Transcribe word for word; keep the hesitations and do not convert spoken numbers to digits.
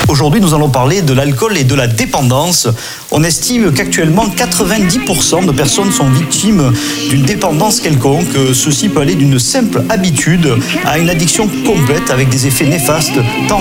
Aujourd'hui, nous allons parler de l'alcool et de la dépendance. On estime qu'actuellement, quatre-vingt-dix pour cent de personnes sont victimes d'une dépendance quelconque. Ceci peut aller d'une simple habitude à une addiction complète avec des effets néfastes, tant